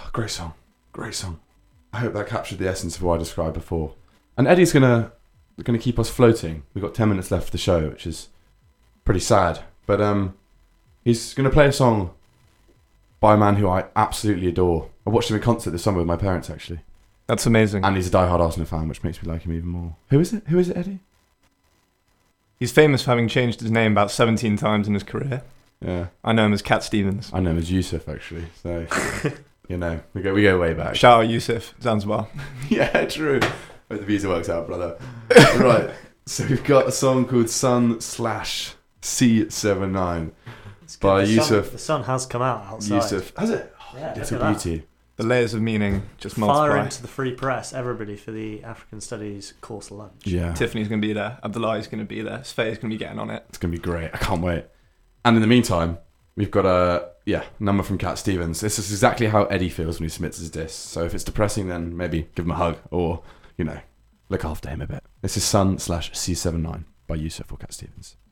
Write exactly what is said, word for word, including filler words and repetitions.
Great song. Great song. I hope that captured the essence of what I described before. And Eddie's gonna gonna keep us floating. We've got ten minutes left of the show, which is pretty sad. But um, he's gonna play a song by a man who I absolutely adore. I watched him in concert this summer with my parents, actually. That's amazing. And he's a diehard Arsenal fan, which makes me like him even more. Who is it? Who is it, Eddie? He's famous for having changed his name about seventeen times in his career. Yeah. I know him as Cat Stevens. I know him as Yusuf, actually. So, you know, we go we go way back. Shout out Yusuf, Zanzibar. Yeah, true. Hope the visa works out, brother. Right. So we've got a song called Sun slash C seventy-nine by the Yusuf. Sun, the sun has come out outside. Yusuf. Has it? Yeah, Little look at beauty. The layers of meaning just that. Fire multiply. into the free press, everybody, for the African Studies course lunch. Yeah. Tiffany's going to be there. Abdullahi's going to be there. Sfeir's going to be getting on it. It's going to be great. I can't wait. And in the meantime, we've got a yeah number from Cat Stevens. This is exactly how Eddie feels when he submits his diss. So if it's depressing, then maybe give him a hug or, you know, look after him a bit. This is Sun slash C seventy-nine by Yusuf or Cat Stevens.